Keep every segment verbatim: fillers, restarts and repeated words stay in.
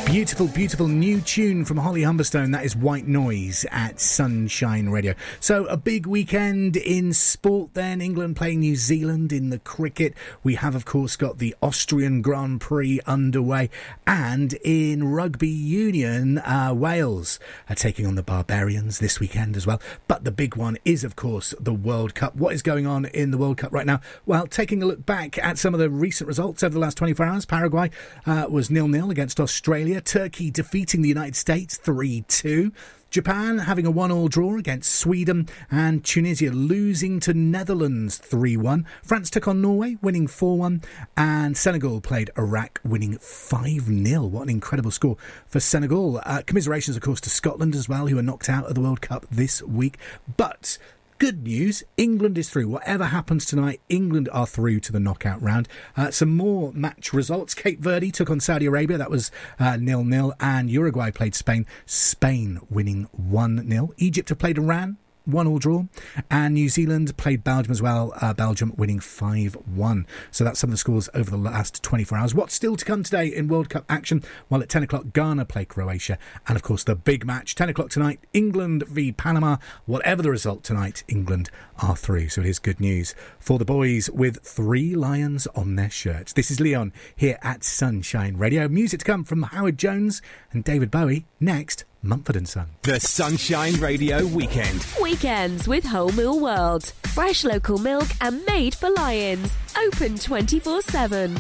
Beautiful, beautiful new tune from Holly Humberstone. That is White Noise at Sunshine Radio. So a big weekend in sport then. England playing New Zealand in the cricket. We have, of course, got the Austrian Grand Prix underway. And in rugby union, uh, Wales are taking on the Barbarians this weekend as well. But the big one is, of course, the World Cup. What is going on in the World Cup right now? Well, taking a look back at some of the recent results over the last twenty-four hours. Paraguay uh, was nil nil against Australia. Turkey defeating the United States three two. Japan having a one all draw against Sweden, and Tunisia losing to Netherlands three one. France took on Norway, winning four one, and Senegal played Iraq, winning five nil. What an incredible score for Senegal. Uh, commiserations, of course, to Scotland as well, who are knocked out of the World Cup this week. But good news, England is through. Whatever happens tonight, England are through to the knockout round. Uh, some more match results. Cape Verde took on Saudi Arabia. That was uh, nil nil. And Uruguay played Spain. Spain winning one nil. Egypt have played Iran. One all draw, and New Zealand played Belgium as well. Uh, Belgium winning five one. So that's some of the scores over the last twenty-four hours. What's still to come today in World Cup action? Well, at ten o'clock, Ghana play Croatia, and of course the big match, ten o'clock tonight, England v Panama. Whatever the result tonight, England are through. So it is good news for the boys with three lions on their shirts. This is Leon here at Sunshine Radio. Music to come from Howard Jones and David Bowie. Next, Mumford and Son. The Sunshine Radio Weekend. Weekends with Whole Mill World. Fresh local milk and made for lions. Open twenty-four seven.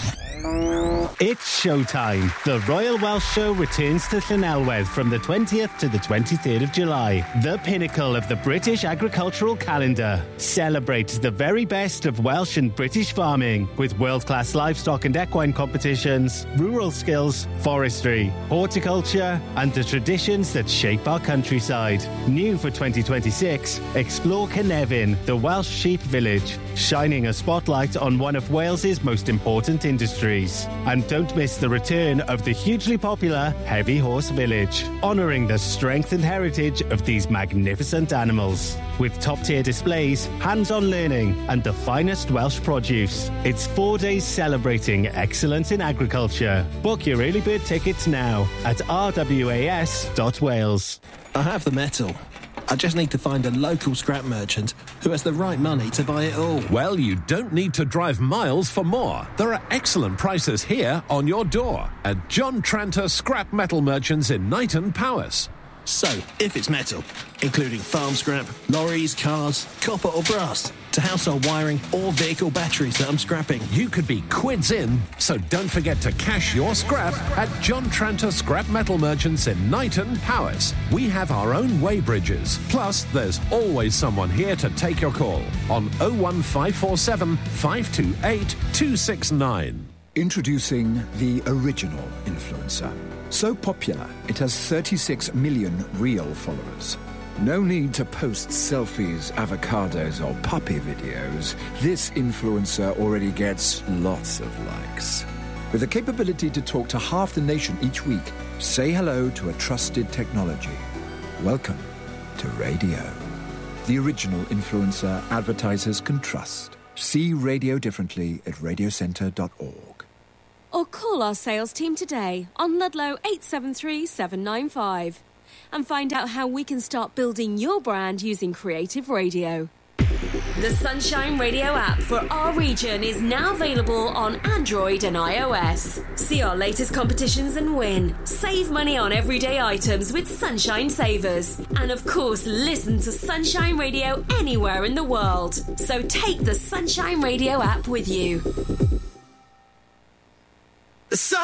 It's showtime. The Royal Welsh Show returns to Llanelwedd from the twentieth to the twenty-third of July. The pinnacle of the British agricultural calendar. Celebrates the very best of Welsh and British farming with world-class livestock and equine competitions, rural skills, forestry, horticulture, and the traditions that shape our countryside. New for twenty twenty-six, explore Cynefin, the Welsh sheep village, shining a spotlight on one of Wales's most important industries. And don't miss the return of the hugely popular Heavy Horse Village, honouring the strength and heritage of these magnificent animals. With top-tier displays, hands-on learning, and the finest Welsh produce. It's four days celebrating excellence in agriculture. Book your early bird tickets now at r w a s dot wales. I have the metal. I just need to find a local scrap merchant who has the right money to buy it all. Well, you don't need to drive miles for more. There are excellent prices here on your door at John Tranter Scrap Metal Merchants in Knighton, Powys. So, if it's metal, including farm scrap, lorries, cars, copper or brass, to household wiring or vehicle batteries that I'm scrapping, you could be quids in, so don't forget to cash your scrap at John Tranter Scrap Metal Merchants in Knighton, Powys. We have our own weighbridges, plus there's always someone here to take your call on oh one five four seven, five two eight, two six nine. Introducing the original influencer. So popular, it has thirty-six million real followers. No need to post selfies, avocados, or puppy videos. This influencer already gets lots of likes. With the capability to talk to half the nation each week, say hello to a trusted technology. Welcome to radio. The original influencer advertisers can trust. See radio differently at radio centre dot org. Or call our sales team today on Ludlow eight seven three, seven nine five and find out how we can start building your brand using creative radio. The Sunshine Radio app for our region is now available on Android and iOS. See our latest competitions and win. Save money on everyday items with Sunshine Savers. And of course, listen to Sunshine Radio anywhere in the world. So take the Sunshine Radio app with you. So